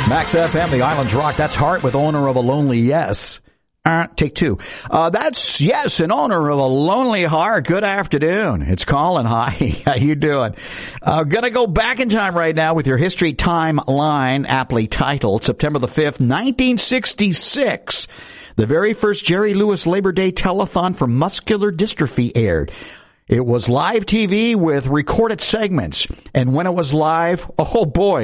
Max FM, the Islands Rock. That's Heart with Owner of a Lonely Yes. Take two. That's Yes, an owner of a lonely heart. Good afternoon. It's Colin. Hi. How you doing? Gonna go back in time right now with your history timeline, aptly titled September the 5th, 1966. The very first Jerry Lewis Labor Day telethon for muscular dystrophy aired. It was live TV with recorded segments. And when it was live, oh boy,